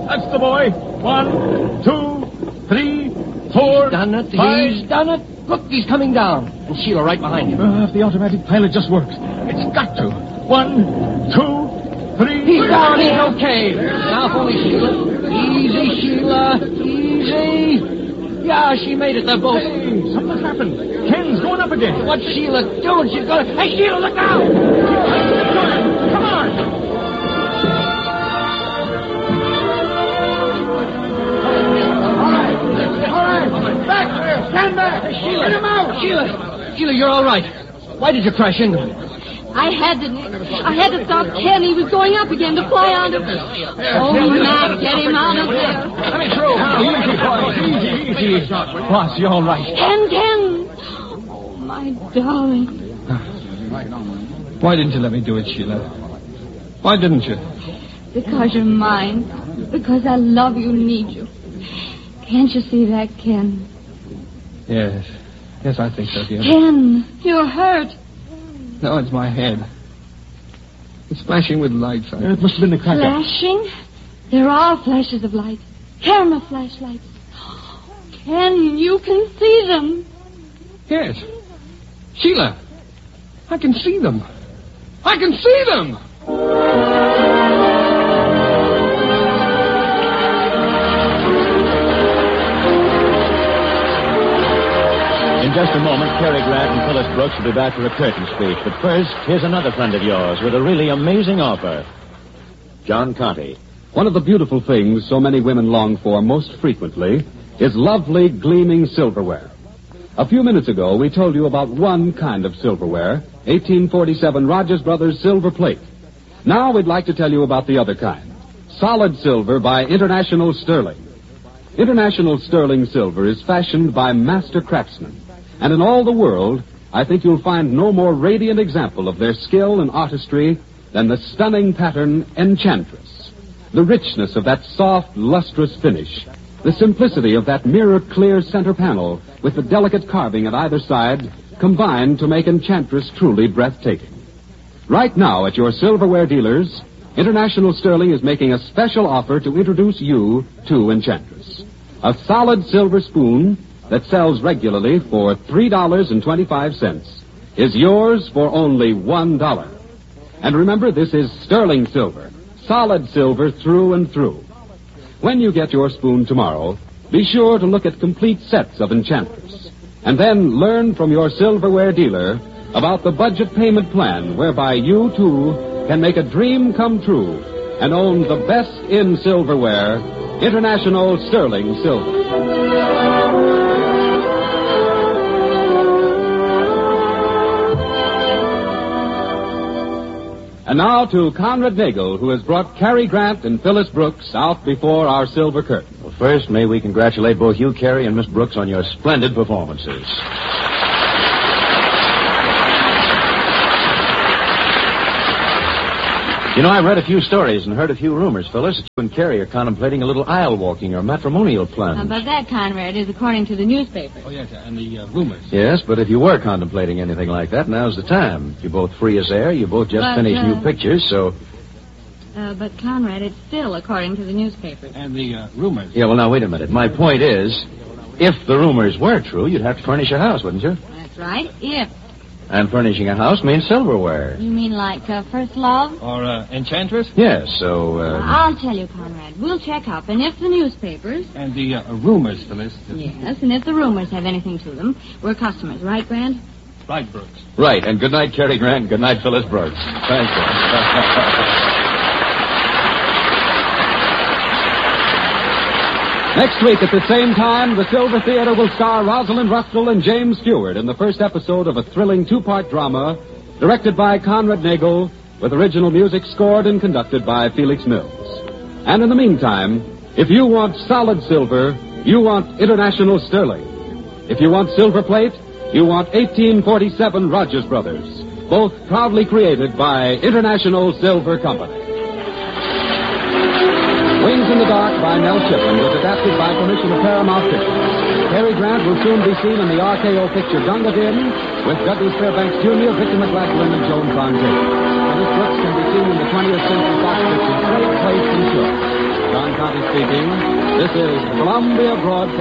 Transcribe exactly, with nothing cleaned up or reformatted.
That's the boy. One, two, three, four, He's done it. five. He's done it. Look, he's coming down. And Sheila right behind him. Uh, if the automatic pilot just works. It's got to. One, two, three. He's down. He's okay. Now, fully, Sheila. Easy, Sheila. Easy. Yeah, she made it. They're both. Hey, something's happened. Ken's going up again. What's Sheila doing? She's going to... Hey, Sheila, look out! Come on. Back there! Stand back! Hey, Sheila! Get him out! Sheila! Sheila, you're all right. Why did you crash into him? I had to... I had to stop Ken. He was going up again to fly onto... Oh, Matt, get him out of there. Let me through. Easy, boy. Easy, easy. Boss, you're all right. Ken, Ken! Oh, my darling. Why didn't you let me do it, Sheila? Why didn't you? Because you're mine. Because I love you and need you. Can't you see that, Ken? Yes. Yes, I think so, dear. Ken, you're hurt. No, it's my head. It's flashing with lights. I... It must have been the cracker. Flashing? There are flashes of light. Camera flashlights. Ken, you can see them. Yes. Sheila, I can see them. I can see them! In just a moment, Cary Grant and Phyllis Brooks will be back for a curtain speech. But first, here's another friend of yours with a really amazing offer. John Conte. One of the beautiful things so many women long for most frequently is lovely, gleaming silverware. A few minutes ago, we told you about one kind of silverware, eighteen forty-seven Rogers Brothers silver plate. Now we'd like to tell you about the other kind, solid silver by International Sterling. International Sterling silver is fashioned by master craftsmen. And in all the world, I think you'll find no more radiant example of their skill and artistry than the stunning pattern Enchantress. The richness of that soft, lustrous finish, the simplicity of that mirror-clear center panel with the delicate carving at either side combine to make Enchantress truly breathtaking. Right now at your silverware dealers, International Sterling is making a special offer to introduce you to Enchantress. A solid silver spoon that sells regularly for three dollars and twenty-five cents is yours for only one dollar. And remember, this is sterling silver, solid silver through and through. When you get your spoon tomorrow, be sure to look at complete sets of Enchantress. And then learn from your silverware dealer about the budget payment plan whereby you, too, can make a dream come true and own the best in silverware, International Sterling Silver. And now to Conrad Nagel, who has brought Cary Grant and Phyllis Brooks out before our silver curtain. Well, first, may we congratulate both you, Cary, and Miss Brooks on your splendid performances. You know, I've read a few stories and heard a few rumors, Phyllis, that you and Cary are contemplating a little aisle walking or matrimonial plunge. How about that, Conrad, is according to the newspapers. Oh, yes, and the uh, rumors. Yes, but if you were contemplating anything like that, now's the time. You're both free as air. You both just But, finished uh, new pictures, so... Uh, but, Conrad, it's still according to the newspapers. And the uh, rumors. Yeah, well, now, wait a minute. My point is, if the rumors were true, you'd have to furnish a house, wouldn't you? That's right, if. And furnishing a house means silverware. You mean like uh, First Love? Or uh, Enchantress. Yes, so, uh... I'll tell you, Conrad. We'll check up, and if the newspapers... And the uh, rumors, Phyllis. Yes, and if the rumors have anything to them, we're customers, right, Grant? Right, Brooks. Right, and good night, Cary Grant. Good night, Phyllis Brooks. Thank you. Next week at the same time, the Silver Theater will star Rosalind Russell and James Stewart in the first episode of a thrilling two-part drama directed by Conrad Nagel with original music scored and conducted by Felix Mills. And in the meantime, if you want solid silver, you want International Sterling. If you want silver plate, you want eighteen forty-seven Rogers Brothers, both proudly created by International Silver Company. Wings in the Dark by Mel Shippen was adapted by permission of Paramount Pictures. Cary Grant will soon be seen in the R K O picture Gunga Din with Douglas Fairbanks Junior, Victor McLaglen, and Joan Fontaine. Phyllis Brooks can be seen in the twentieth Century Fox picture Great Place and Show. John Conte speaking. This is Columbia Broadcasting.